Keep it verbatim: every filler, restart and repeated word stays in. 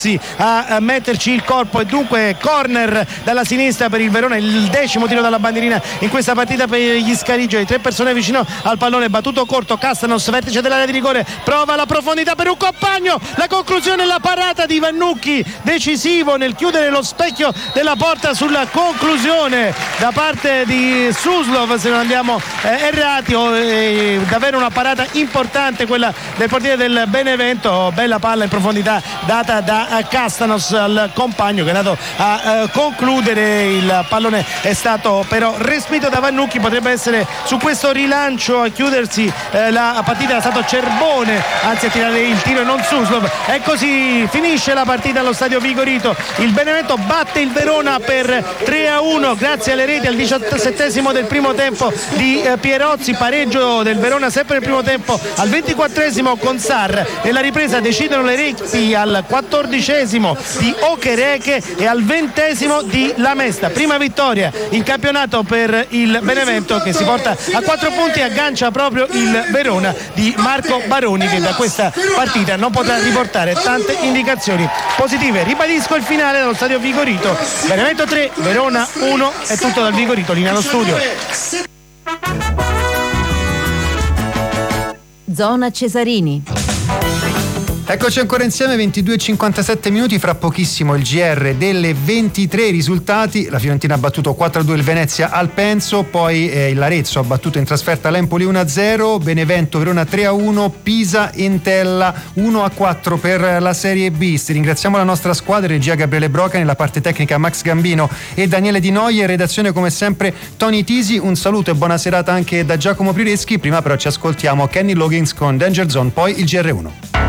a metterci il corpo e dunque corner dalla sinistra per il Verona, il decimo tiro dalla bandierina in questa partita per gli scarigeri, tre persone vicino al pallone, battuto corto, Castanos, vertice dell'area di rigore, prova la profondità per un compagno, la conclusione, la parata di Vannucchi, decisivo nel chiudere lo specchio della porta sulla conclusione da parte di Suslov, se non andiamo eh, errati, oh, eh, davvero una parata importante quella del portiere del Benevento, bella palla in profondità data da a Castanos al compagno che è andato a uh, concludere, il pallone è stato però respinto da Vannucchi, potrebbe essere su questo rilancio a chiudersi eh, la partita, è stato Cerbone anzi a tirare il tiro e non Suslov, e così finisce la partita allo stadio Vigorito. Il Benevento batte il Verona per tre a uno grazie alle reti al diciassettesimo del primo tempo di eh, Pierozzi, pareggio del Verona sempre nel primo tempo al ventiquattresimo con Sarr, nella ripresa decidono le reti al quattordicesimo di Okereke e al ventesimo di Lamesta. Prima vittoria in campionato per il Benevento che si porta a quattro punti e aggancia proprio il Verona di Marco Baroni, che da questa partita non potrà riportare tante indicazioni positive. Ribadisco il finale dallo stadio Vigorito: Benevento tre, Verona uno. È tutto dal Vigorito, linea allo studio. Zona Cesarini. Eccoci ancora insieme, ventidue e cinquantasette minuti, fra pochissimo il G R delle ventitré. Risultati: la Fiorentina ha battuto quattro a due il Venezia al Penso, poi eh, l'Arezzo ha battuto in trasferta l'Empoli uno a zero, Benevento Verona tre a uno, Pisa Entella uno a quattro per la Serie B. Ringraziamo la nostra squadra, regia Gabriele Broca, nella parte tecnica Max Gambino e Daniele Di Noie, redazione come sempre Tony Tisi. Un saluto e buona serata anche da Giacomo Prireschi. Prima però ci ascoltiamo Kenny Loggins con Danger Zone, poi il G R uno.